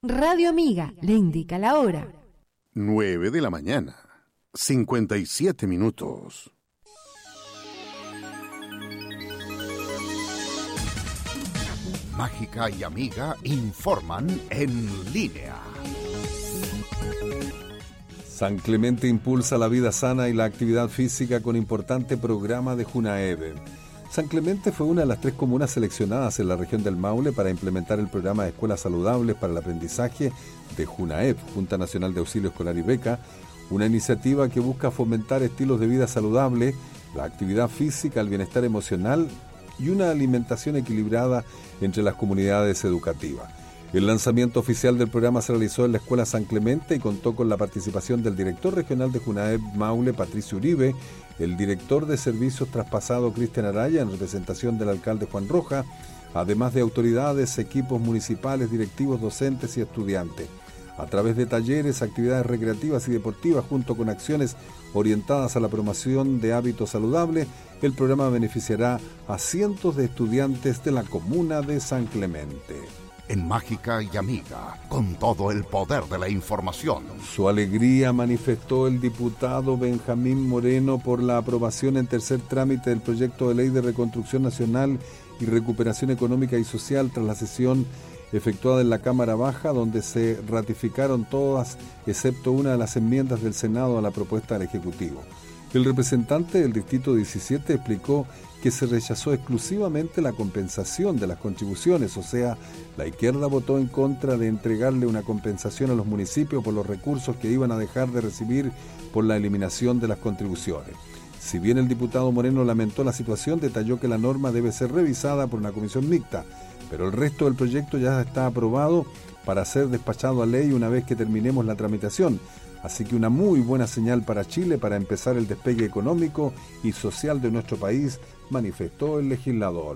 Radio Amiga le indica la hora. 9 de la mañana, 57 minutos. Mágica y Amiga informan en línea. San Clemente impulsa la vida sana y la actividad física con importante programa de Junaeb. San Clemente fue una de las 3 comunas seleccionadas en la región del Maule para implementar el programa de Escuelas Saludables para el Aprendizaje de Junaeb, Junta Nacional de Auxilio Escolar y Beca, una iniciativa que busca fomentar estilos de vida saludable, la actividad física, el bienestar emocional y una alimentación equilibrada entre las comunidades educativas. El lanzamiento oficial del programa se realizó en la Escuela San Clemente y contó con la participación del director regional de Junaeb Maule, Patricio Uribe, el director de servicios traspasado, Cristian Araya, en representación del alcalde Juan Roja, además de autoridades, equipos municipales, directivos, docentes y estudiantes. A través de talleres, actividades recreativas y deportivas, junto con acciones orientadas a la promoción de hábitos saludables, el programa beneficiará a cientos de estudiantes de la comuna de San Clemente. En Mágica y Amiga, con todo el poder de la información. Su alegría manifestó el diputado Benjamín Moreno por la aprobación en tercer trámite del proyecto de ley de reconstrucción nacional y recuperación económica y social tras la sesión efectuada en la Cámara Baja, donde se ratificaron todas, excepto una de las enmiendas del Senado a la propuesta del Ejecutivo. El representante del Distrito 17 explicó que se rechazó exclusivamente la compensación de las contribuciones, o sea, la izquierda votó en contra de entregarle una compensación a los municipios por los recursos que iban a dejar de recibir por la eliminación de las contribuciones. Si bien el diputado Moreno lamentó la situación, detalló que la norma debe ser revisada por una comisión mixta, pero el resto del proyecto ya está aprobado para ser despachado a ley una vez que terminemos la tramitación. Así que una muy buena señal para Chile para empezar el despegue económico y social de nuestro país, manifestó el legislador.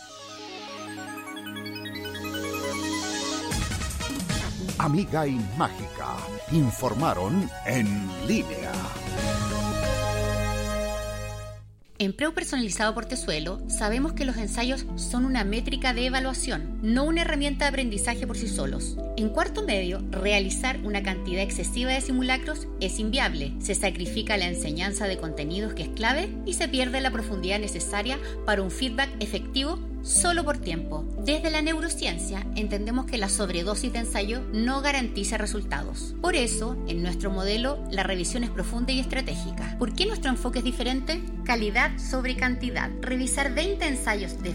Amiga y Mágica informaron en línea. En Preu Personalizado Portezuelo sabemos que los ensayos son una métrica de evaluación, no una herramienta de aprendizaje por sí solos. En cuarto medio, realizar una cantidad excesiva de simulacros es inviable. Se sacrifica la enseñanza de contenidos que es clave y se pierde la profundidad necesaria para un feedback efectivo solo por tiempo. Desde la neurociencia entendemos que la sobredosis de ensayo no garantiza resultados. Por eso, en nuestro modelo, la revisión es profunda y estratégica. ¿Por qué nuestro enfoque es diferente? Calidad sobre cantidad. Revisar 20 ensayos de